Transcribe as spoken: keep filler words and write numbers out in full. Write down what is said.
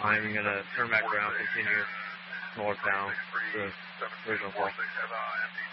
I'm going to turn back around, continue northbound to the original place.